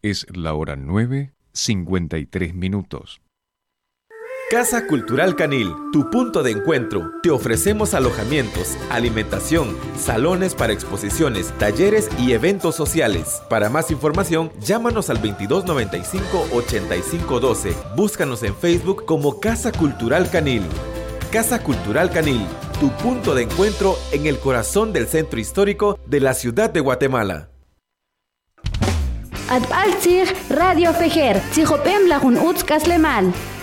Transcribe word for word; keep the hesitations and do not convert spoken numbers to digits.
Es la hora nueve, cincuenta y tres minutos. Casa Cultural Canil, tu punto de encuentro. Te ofrecemos alojamientos, alimentación, salones para exposiciones, talleres y eventos sociales. Para más información, llámanos al veintidós noventa y cinco, ochenta y cinco doce. Búscanos en Facebook como Casa Cultural Canil. Casa Cultural Canil, tu punto de encuentro en el corazón del centro histórico de la ciudad de Guatemala. Adbaltzig Radio Fejer, Tzijopem Lajun Utz Kaslemal.